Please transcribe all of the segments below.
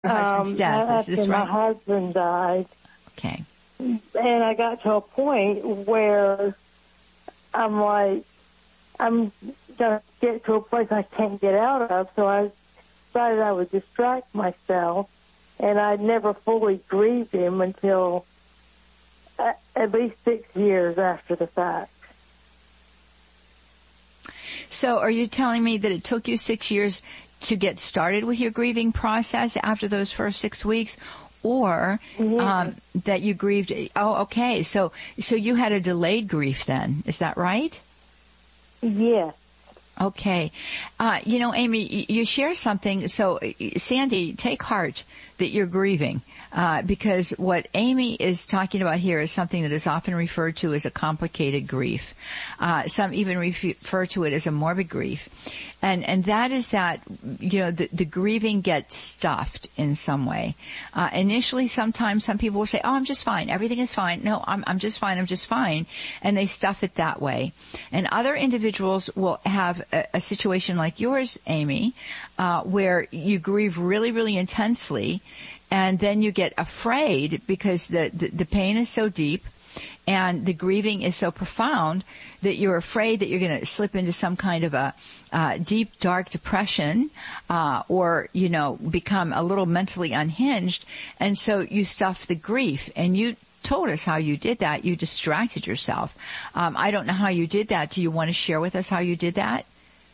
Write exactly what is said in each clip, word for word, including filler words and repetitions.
Your husband's um, death, after is this my right? husband died. Okay. And I got to a point where I'm like, I'm going to get to a place I can't get out of, so I decided I would distract myself, and I'd never fully grieved him until at least six years after the fact. So are you telling me that it took you six years to get started with your grieving process after those first six weeks? Or yeah. um, that you grieved? Oh, okay. So so you had a delayed grief then. Is that right? Yes. Okay. Uh, you know, Amy, you share something. So, Sandy, take heart that you're grieving, uh, because what Amy is talking about here is something that is often referred to as a complicated grief. Uh, some even refer to it as a morbid grief. And, and that is that, you know, the, the grieving gets stuffed in some way. Uh, initially, sometimes some people will say, oh, I'm just fine. Everything is fine. No, I'm, I'm just fine. I'm just fine. And they stuff it that way. And other individuals will have a, a situation like yours, Amy, uh, where you grieve really, really intensely, and then you get afraid because the, the, the pain is so deep and the grieving is so profound that you're afraid that you're going to slip into some kind of a uh, deep, dark depression, uh, or, you know, become a little mentally unhinged. And so you stuff the grief. And you told us how you did that. You distracted yourself. Um, I don't know how you did that. Do you want to share with us how you did that?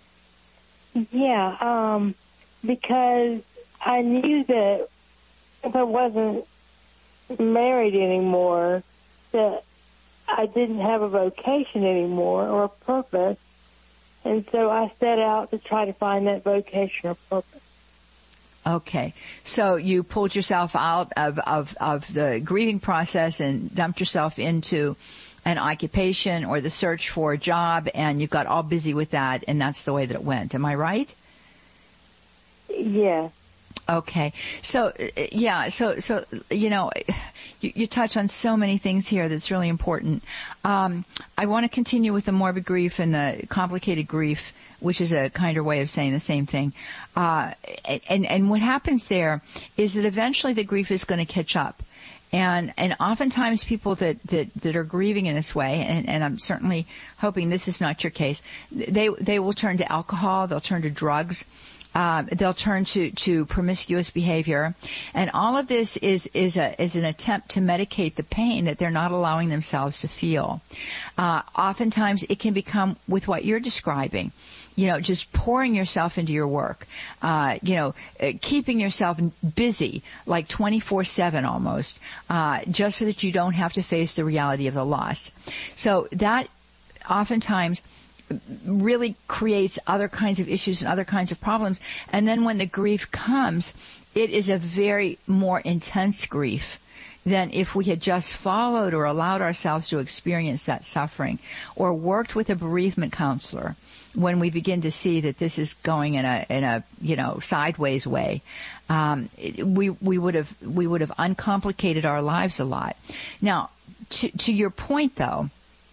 Yeah, um, because I knew that if I wasn't married anymore, that I didn't have a vocation anymore or a purpose. And so I set out to try to find that vocation or purpose. Okay. So you pulled yourself out of, of, of the grieving process and dumped yourself into an occupation or the search for a job, and you got all busy with that, and that's the way that it went. Am I right? Yeah. Okay. So, yeah, so, so, you know, you, you touch on so many things here that's really important. Um, I want to continue with the morbid grief and the complicated grief, which is a kinder way of saying the same thing. Uh, and, and what happens there is that eventually the grief is going to catch up. And, and oftentimes people that, that, that are grieving in this way, and, and I'm certainly hoping this is not your case, they, they will turn to alcohol, they'll turn to drugs, uh, they'll turn to, to promiscuous behavior. And all of this is, is a, is an attempt to medicate the pain that they're not allowing themselves to feel. Uh, oftentimes it can become with what you're describing. You know, just pouring yourself into your work, uh, you know, uh, keeping yourself busy, like twenty-four seven almost, uh, just so that you don't have to face the reality of the loss. So that oftentimes really creates other kinds of issues and other kinds of problems. And then when the grief comes, it is a very more intense grief than if we had just followed or allowed ourselves to experience that suffering or worked with a bereavement counselor when we begin to see that this is going in a, in a, you know, sideways way. Um, we, we would have, we would have uncomplicated our lives a lot. Now, to, to your point though,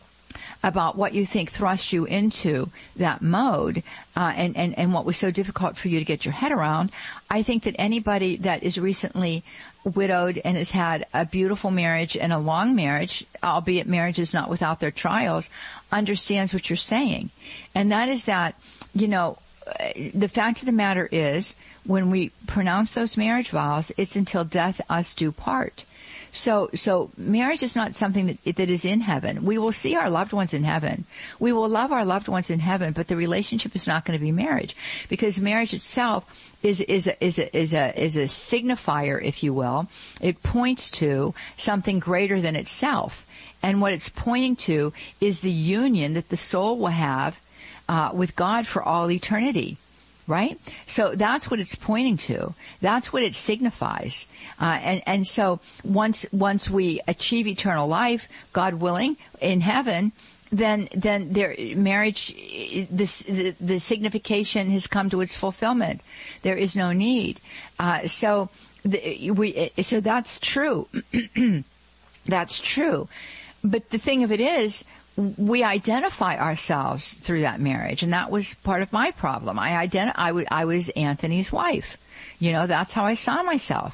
about what you think thrust you into that mode, uh, and, and, and what was so difficult for you to get your head around, I think that anybody that is recently widowed and has had a beautiful marriage and a long marriage, albeit marriage is not without their trials, understands what you're saying. And that is that, you know, the fact of the matter is, when we pronounce those marriage vows, it's until death us do part. So, so marriage is not something that, that is in heaven. We will see our loved ones in heaven. We will love our loved ones in heaven, but the relationship is not going to be marriage, because marriage itself is, is a, is a, is a, is a signifier, if you will. It points to something greater than itself. And what it's pointing to is the union that the soul will have, uh, with God for all eternity. Right? So that's what it's pointing to. That's what it signifies. Uh, and, and so once, once we achieve eternal life, God willing, in heaven, then, then their marriage, this, the, the signification has come to its fulfillment. There is no need. Uh, so the, we, so that's true. That's true. But the thing of it is, we identify ourselves through that marriage, and that was part of my problem. I identi- I, w- I was Anthony's wife. You know, that's how I saw myself.